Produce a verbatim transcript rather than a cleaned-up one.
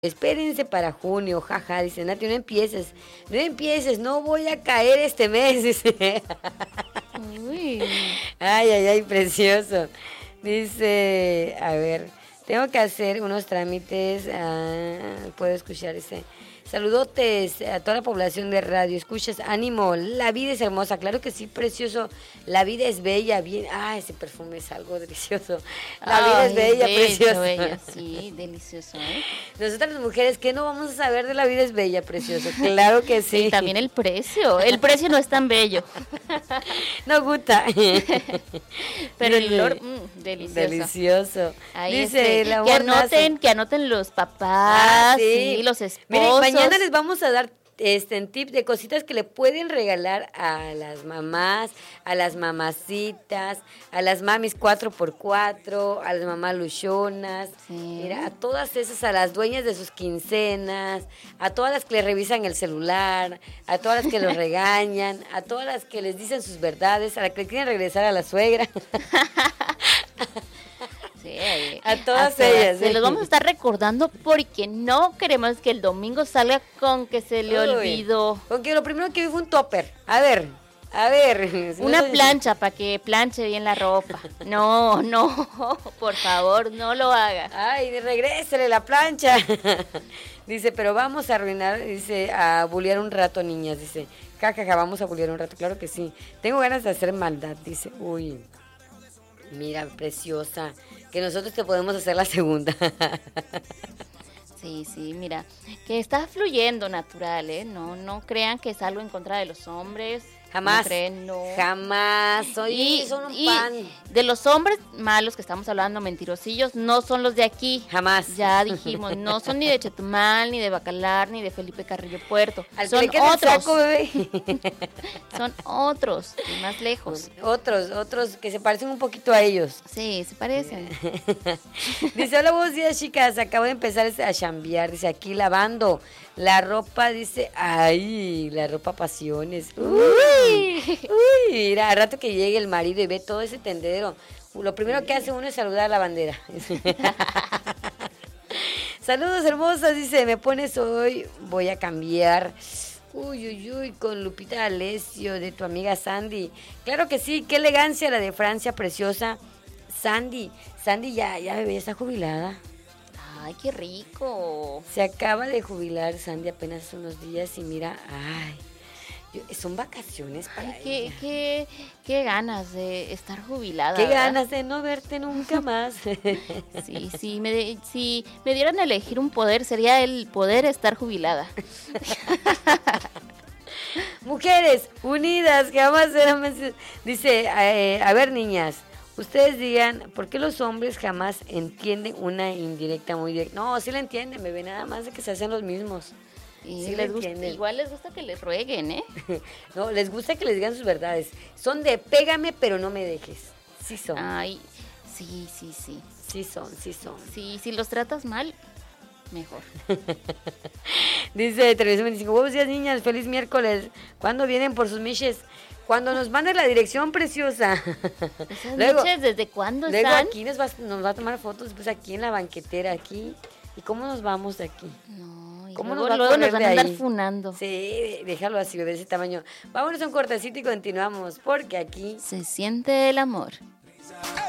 Espérense para junio, jaja, dice Nati, no empieces, no empieces, no voy a caer este mes, dice. Uy. Ay, ay, ay, precioso. Dice, a ver, tengo que hacer unos trámites, ah, puedo escuchar ese. Saludotes a toda la población de radio, escuchas, ánimo, la vida es hermosa, claro que sí, precioso, la vida es bella, bien, ah, ese perfume es algo delicioso, la Ay, vida es bella, bello, preciosa. bella, sí, delicioso, ¿eh? Nosotras las mujeres, ¿qué no vamos a saber de la vida es bella, precioso? Claro que sí. Y también el precio, el precio no es tan bello. No gusta. Pero el Dice, olor, mmm, delicioso. Delicioso. Ahí Dice, este, el amor que anoten, nace. que anoten los papás, Ah, sí. sí, los esposos. Miren, mañana les vamos a dar este en tip de cositas que le pueden regalar a las mamás, a las mamacitas, a las mamis cuatro por cuatro, a las mamás luchonas, Sí. mira, a todas esas, a las dueñas de sus quincenas, a todas las que le revisan el celular, a todas las que los regañan, a todas las que les dicen sus verdades, a las que le quieren regresar a la suegra. Sí, A todas ellas, Se sí. los vamos a estar recordando porque no queremos que el domingo salga con que se le Uy, olvidó. Porque lo primero que vi fue un topper. A ver, a ver. si no Una soy- plancha para que planche bien la ropa. No, no, por favor, no lo haga. Ay, regrésele la plancha. Dice, pero vamos a arruinar, dice, a bullear un rato, niñas. Dice, jajaja, vamos a bullear un rato. Claro que sí. Tengo ganas de hacer maldad. Dice, uy, mira, preciosa, que nosotros te podemos hacer la segunda. Sí, sí, mira, que está fluyendo natural, ¿eh? No, no crean que es algo en contra de los hombres. Jamás, No creen, no. jamás. Soy, Y, son un y pan. de los hombres malos que estamos hablando, mentirosillos, no son los de aquí. Jamás. Ya dijimos, no son ni de Chetumal, ni de Bacalar, ni de Felipe Carrillo Puerto. Al que Son le quede el otros, saco, bebé. son otros, de más lejos. Otros, otros que se parecen un poquito a ellos. Sí, se parecen. Dice, hola, buenos días, chicas. Acabo de empezar a chambear. Dice, aquí lavando la ropa. Dice, ay, la ropa pasiones. Uy, uy, mira, al rato que llegue el marido y ve todo ese tendedero, lo primero que hace uno es saludar a la bandera. Saludos hermosas, dice, me pones hoy, voy a cambiar. Uy, uy, uy, con Lupita Alessio, de tu amiga Sandy. Claro que sí, qué elegancia la de Francia, preciosa. Sandy, Sandy ya, ya bebé, está jubilada. Ay, qué rico. Se acaba de jubilar Sandy apenas hace unos días y mira, ay, yo- son vacaciones para Ay, qué, ella. qué, qué ganas de estar jubilada. Qué ¿verdad? ganas de no verte nunca más. Sí, sí, me de- si me dieran a elegir un poder, sería el poder estar jubilada. Mujeres unidas, jamás serán vencidas. Dice, eh, a ver niñas, ustedes digan, ¿por qué los hombres jamás entienden una indirecta muy directa? No, sí la entienden, bebé, nada más de que se hacen los mismos. Y Sí, les lo gusta, entienden. igual les gusta que les rueguen, ¿eh? No, les gusta que les digan sus verdades. Son de pégame, pero no me dejes. Sí son, Ay, sí, sí, sí. sí son, sí son. Sí, si los tratas mal, mejor. Dice Televisión veinticinco, buenos días niñas, feliz miércoles. ¿Cuándo vienen por sus miches? Cuando nos manden la dirección, preciosa. Esas Luego, noches, ¿desde cuándo luego están? aquí nos va, nos va a tomar fotos, pues aquí en la banquetera, aquí. ¿Y cómo nos vamos de aquí? No, y ¿Cómo luego, nos va a luego nos correr van de a andar ahí? funando. Sí, déjalo así, de ese tamaño. Vámonos a un cortecito y continuamos, porque aquí... Se siente el amor.